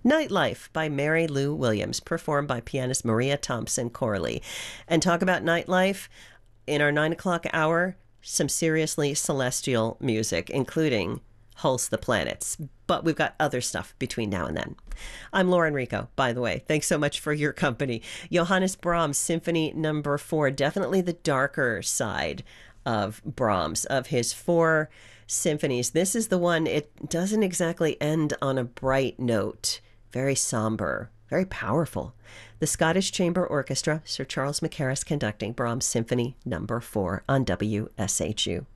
Nightlife by Mary Lou Williams, performed by pianist Maria Thompson Corley. And talk about nightlife in our 9 o'clock hour, some seriously celestial music, including Hulse the Planets. But we've got other stuff between now and then. I'm Lauren Rico, by the way. Thanks so much for your company. Johannes Brahms, Symphony Number 4, definitely the darker side of Brahms, of his four symphonies. This is the one, it doesn't exactly end on a bright note. Very somber, very powerful. The Scottish Chamber Orchestra, Sir Charles Mackerras conducting Brahms Symphony Number 4 on WSHU.